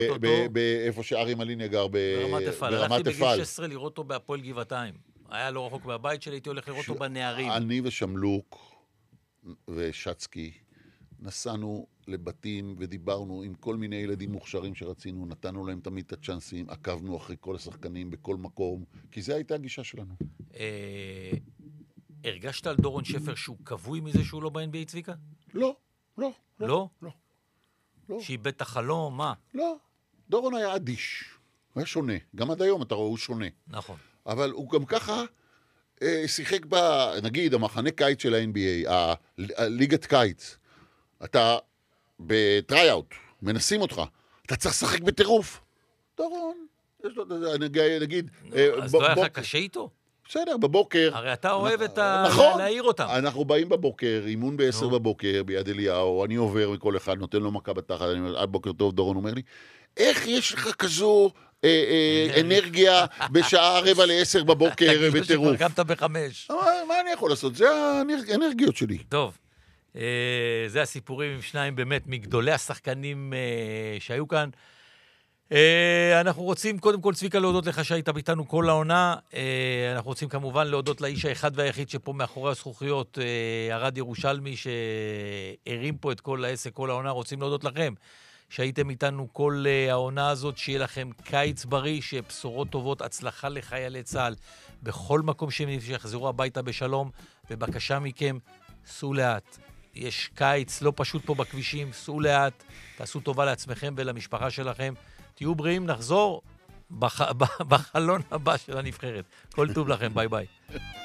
באיפה שארי מליניה גר, ברמת אפעל. ברמת הלכתי בגיל אפעל. 16 לראות אותו בהפועל גבעתיים. היה לא רחוק מהבית שלי, הייתי הולך לראות אותו בנערים. אני ושמלוק ושצקי נסענו לבתים ודיברנו עם כל מיני ילדים מוכשרים שרצינו, נתנו להם תמיד את הצ'אנסים, עקבנו אחרי כל השחקנים בכל מקום, כי זו הייתה הגישה שלנו. הרגשת על דורון שפר שהוא קבוי מזה שהוא לא ב-NBA, צביקה? לא, לא. לא? לא. שאיבד את החלום, מה? לא. דורון היה אדיש. הוא היה שונה. גם עד היום אתה רואה, הוא שונה. נכון. אבל הוא גם ככה שיחק נגיד, המחנה קיץ של ה-NBA, הליגת קיץ. אתה בטריי-אוט, מנסים אותך. אתה צריך לשחק בטירוף. דורון, יש לו, נגיד... אז לא היה לך קשה איתו? בסדר, בבוקר... הרי אתה אוהב נכון, להעיר אותם. אנחנו באים בבוקר, אימון ב-10 בבוקר, ביד אליהו, אני עובר מכל אחד, נותן לו מכה בתחת, אני אומר, בוקר טוב, דורון אומר לי, איך יש לך כזו אנרגיה בשעה 9:45 בבוקר בטירוף? תגיד לו שכבר קמת ב-5. מה אני יכול לעשות? זה האנרגיות שלי. טוב, זה הסיפורים עם שניים באמת מגדולי השחקנים שהיו כאן. אנחנו רוצים קודם כל, צביקה, להודות לך שהיית איתנו כל העונה. אנחנו רוצים כמובן להודות לאיש האחד והיחיד שפה מאחורי הזכוכיות, ארד ירושלמי, שהרים פה את כל העסק, כל העונה. רוצים להודות לכם שהייתם איתנו כל העונה הזאת, שיהיה לכם קיץ בריא, שבשורות טובות, הצלחה לחיילי צה"ל בכל מקום שיחזרו הביתה בשלום, ובקשה מכם, סעו לאט. יש קיץ לא פשוט פה בכבישים, סעו לאט, תעשו טובה לעצמכם ולמשפחה שלכם. תהיו בריאים, נחזור בחלון הבא של הנבחרת. כל טוב לכם, ביי ביי.